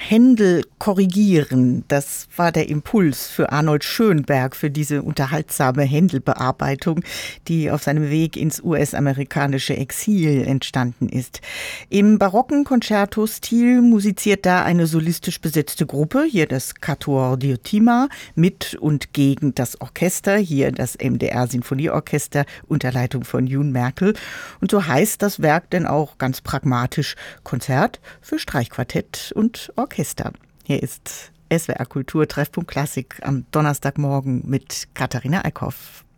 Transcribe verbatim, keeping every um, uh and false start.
Händel korrigieren. Das war der Impuls für Arnold Schönberg, für diese unterhaltsame Händel-Bearbeitung, die auf seinem Weg ins U S-amerikanische Exil entstanden ist. Im barocken Concerto-Stil musiziert da eine solistisch besetzte Gruppe, hier das Quatuor Diotima, mit und gegen das Orchester, hier das M D R-Sinfonieorchester unter Leitung von June Merkel. Und so heißt das Werk denn auch ganz pragmatisch Konzert für Streichquartett und Orchester. Hier ist S W R Kultur Treffpunkt Klassik am Donnerstagmorgen mit Katharina Eickhoff.